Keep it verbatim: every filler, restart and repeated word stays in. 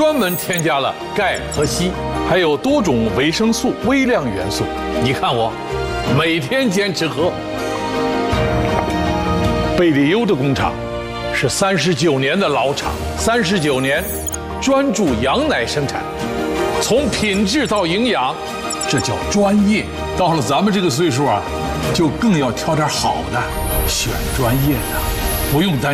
专门添加了钙和硒，还有多种维生素、微量元素。你看我，每天坚持喝。贝利优的工厂是三十九年的老厂，三十九年专注羊奶生产，从品质到营养，这叫专业。到了咱们这个岁数啊，就更要挑点好的，选专业的，不用担心。